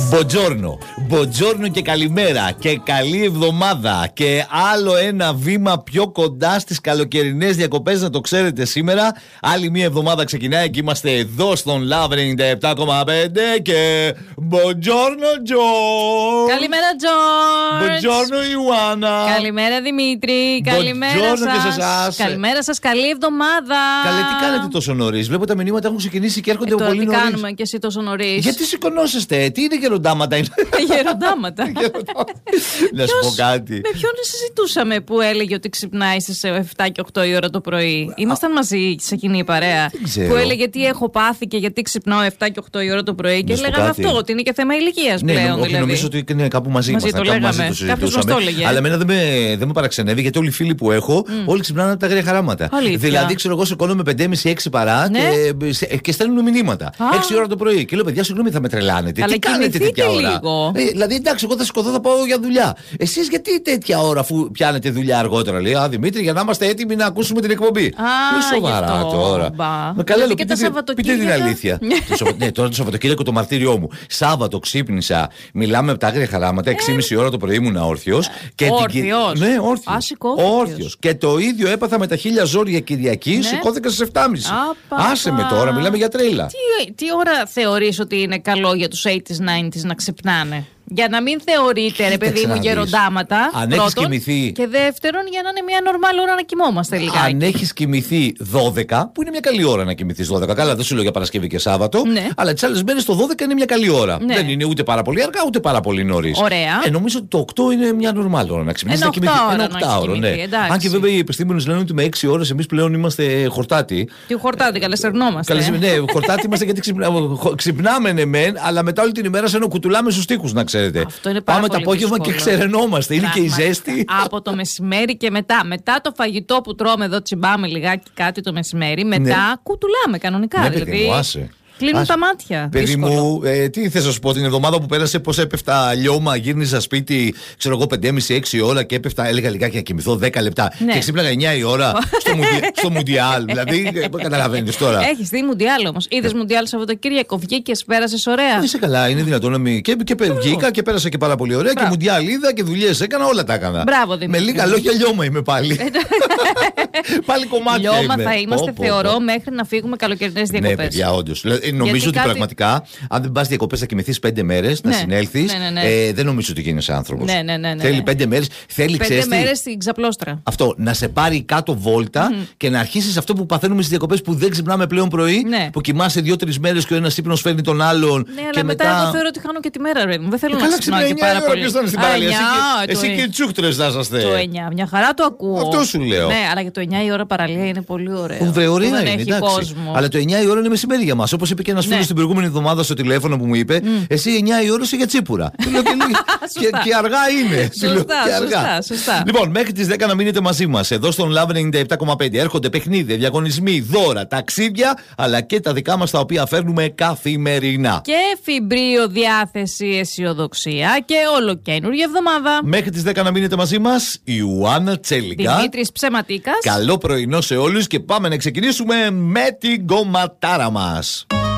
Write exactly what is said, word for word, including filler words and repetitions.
Μποτζόρνο. Μποτζόρνο και καλημέρα. Και καλή εβδομάδα. Και άλλο ένα βήμα πιο κοντά στις καλοκαιρινές διακοπές, να το ξέρετε σήμερα. Άλλη μία εβδομάδα ξεκινάει και είμαστε εδώ στον Love ενενήντα επτά κόμμα πέντε. Και μποτζόρνο Τζο. Καλημέρα Τζορτζ. Μποτζόρνο Ιουάννα. Καλημέρα Δημήτρη. Καλημέρα σας. Καλημέρα σας, καλή εβδομάδα. Καλέ, τι κάνετε τόσο νωρίς? Βλέπω τα μηνύματα έχουν ξεκινήσει και έρχονται ε, πολύ νωρίς. Τι κάνουμε κι εσύ τόσο νωρίς? Γιατί σηκωνόσαστε? Τι είναι γεροντάματα? Γεροντάματα. Να σου πω κάτι. Με ποιον συζητούσαμε που έλεγε ότι ξυπνάει στις εφτά και οκτώ η ώρα το πρωί? Ήμασταν μαζί σε εκείνη η παρέα που έλεγε τι έχω πάθει και γιατί ξυπνάω εφτά και οκτώ η ώρα το πρωί. Και λέγαμε αυτό, ότι είναι και θέμα ηλικίας πλέον. Ναι, όχι, δηλαδή. νομίζω ότι είναι κάπου μαζί μας. Το λέγαμε. Κάποιος μας το έλεγε. Αλλά εμένα δεν με, δεν με παραξενεύει, γιατί όλοι οι φίλοι που έχω mm. όλοι ξυπνάνε από τα αγρία χαράματα. Αλήθεια. Δηλαδή, ξέρω εγώ, σηκώνομαι πέντε και μισή έξι παρά ναι. και, και στέλνουν μηνύματα. έξι ώρα το πρωί. Και λέω, παιδιά, συγγνώμη, θα με τρελάνετε. Αλλά τι κάνετε τέτοια ώρα? Ε, δηλαδή, εντάξει, εγώ θα σηκωθώ, θα πάω για δουλειά. Εσείς γιατί τέτοια ώρα, αφού πιάνετε δουλειά αργότερα? Λέει, Α, Δημήτρη, για να είμαστε έτοιμοι να ακούσουμε την εκπομπή. Α, σοβαρά τώρα. Με καλά, δηλαδή, πείτε, πείτε την αλήθεια. Ναι, τώρα το Σαββατοκύριακο το μαρτύριό μου. Σάββατο ξύπνησα, μιλάμε από τα άγρια χαράματα, έξι και μισή ώρα το πρωί ήμουν όρθιος. Όρθιος. Ναι, όρθιος. Και το ίδιο έπαθα με τα χίλια ζόρια Κυριακή, σηκώθηκα στις εφτά και μισή. Άσε με τώρα, μιλάμε για τρέλα. Τι ώρα θεωρείς ότι είναι καλό για τους ογδόντα ενενήντα να ξυπνάνε? Για να μην θεωρείτε, ρε παιδί μου, γεροντάματα. Αν έχεις κοιμηθεί. Και δεύτερον, για να είναι μια νορμάλ ώρα να κοιμόμαστε λιγάκι. Αν έχεις κοιμηθεί δώδεκα, που είναι μια καλή ώρα να κοιμηθείς δώδεκα. Καλά, δεν σου λέω για Παρασκευή και Σάββατο. Ναι. Αλλά τις άλλες μέρες το δώδεκα είναι μια καλή ώρα. Ναι. Δεν είναι ούτε πάρα πολύ αργά, ούτε πάρα πολύ νωρίς. Ωραία. Ε, νομίζω ότι το οκτώ είναι μια νορμάλ ώρα να ξυπνήσεις. Ένα οκτάωρο, ναι. Αν και βέβαια οι επιστήμονες λένε ότι με έξι ώρες εμείς πλέον είμαστε χορτάτι. Τι χορτάτι, καλεστερνόμαστε. Ναι, χορτάτι είμαστε γιατί ξυπνάμε ναι μεν, αλλά μετά όλη την ημέρα σαν να κουτουλάμε στους τοίχους, να ξέρετε. Αυτό είναι πάρα Πάμε το απόγευμα και ξερενόμαστε. Είναι και η ζέστη. Από το μεσημέρι και μετά. Μετά το φαγητό που τρώμε εδώ, τσιμπάμε λιγάκι κάτι το μεσημέρι. Μετά ναι. κουτουλάμε κανονικά. Ναι, δηλαδή. παιδί μου, άσε. Κλείνουν τα μάτια. Παιδί μου, ε, τι θες να σου πω, την εβδομάδα που πέρασε, πώς έπεφτα λιώμα, γύρνησα σπίτι, ξέρω εγώ, πέντε και μισή έξι ώρα και έπεφτα, έλεγα λιγάκι να κοιμηθώ δέκα λεπτά. Ναι. Και ξύπναγα εννιά η ώρα στο, μουντια, στο Μουντιάλ. Δηλαδή, καταλαβαίνεις τώρα. Έχεις δει Μουντιάλ όμως. Είδες Μουντιάλ Σαββατοκύριακο, βγήκες, πέρασες ωραία? Είσαι καλά, είναι δυνατόν να μην. Και, και βγήκα και πέρασα και πάρα πολύ ωραία. Μπράβο. Και Μουντιάλ είδα και δουλειές έκανα, όλα τα έκανα. Μπράβο, Δημήτρη. Με λίγα λόγια λιώμα είμαι πάλι. Πάλι κομμάτια. Λιώμα θα είμαστε, θεωρώ, μέχρι να φύγουμε καλοκαιρινές διακοπές. Ναι, παιδιά, όντως. Νομίζω ότι πραγματικά. Αν δεν πας διακοπές θα κοιμηθείς πέντε μέρες, ναι, να συνέλθεις. Ναι, ναι, ναι. Ε, δεν νομίζω ότι γίνεσαι άνθρωπος. Ναι, ναι, ναι, ναι. Θέλει πέντε μέρες. Θέλει, πέντε ξέρεις, μέρες στην ξαπλώστρα. Αυτό. Να σε πάρει κάτω βόλτα mm. και να αρχίσεις αυτό που παθαίνουμε στις διακοπές που δεν ξυπνάμε πλέον πρωί. Ναι. Που κοιμάσαι δύο-τρεις μέρες και ο ένας ύπνος φέρνει τον άλλον. Ναι, και αλλά μετά, μετά εγώ θεωρώ ότι χάνω και τη μέρα, ρε μου. Δεν θέλω ε, να ξυπνάω και πάρα πολύ. Εσύ και οι τσούχτρες θα είσαστε. Το εννιά, μια χαρά το ακούω. Αυτό σου λέω. Ναι, αλλά και το εννιά η ώρα παραλία είναι πολύ ωραίο. Ωραία είναι. Αλλά το εννιά η ώρα είναι μεσημέρι για μας. Όπως είπε και ένας φίλος την προηγούμενη εβδομάδα στο τηλέφωνο που μου είπε, mm. εσύ εννιά η ώρα είσαι για τσίπουρα. και, και, και αργά είναι. Σωστά, σωστά, σωστά. Λοιπόν, μέχρι τις δέκα να μείνετε μαζί μας. Εδώ στον Love ενενήντα επτά κόμμα πέντε έρχονται παιχνίδια, διαγωνισμοί, δώρα, ταξίδια, αλλά και τα δικά μας τα οποία φέρνουμε καθημερινά. Και φιμπρίο, διάθεση, αισιοδοξία και ολοκένουργια εβδομάδα. Μέχρι τις δέκα να μείνετε μαζί μας, η Ιουάννα Τσέλιγκα. Δημήτρης Ψεματίκας. Καλό πρωινό σε όλους και πάμε να ξεκινήσουμε με την κομματάρα μας.